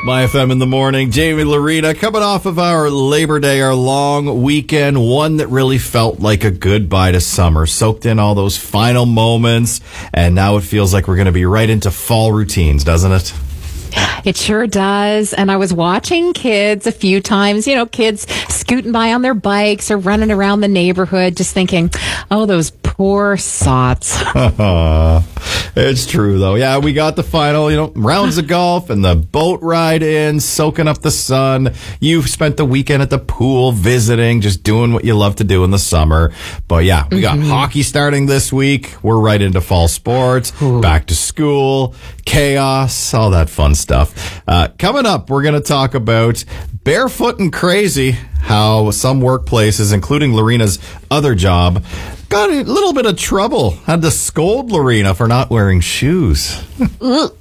My FM in the morning. Jamie Lorena coming off of our Labor Day, our long weekend, one that really felt like a goodbye to summer. Soaked in all those final moments, and now it feels like we're going to be right into fall routines, doesn't it? It sure does. And I was watching kids a few times, kids scooting by on their bikes or running around the neighborhood, just thinking, oh, those poor sots. It's true, though. Yeah, we got the final, rounds of golf and the boat ride in, soaking up the sun. You spent the weekend at the pool visiting, just doing what you love to do in the summer. But yeah, we got hockey starting this week. We're right into fall sports, back to school, chaos, all that fun stuff. Coming up, we're going to talk about barefoot and crazy, how some workplaces, including Lorena's other job, got a little bit of trouble. Had to scold Lorena for not wearing shoes.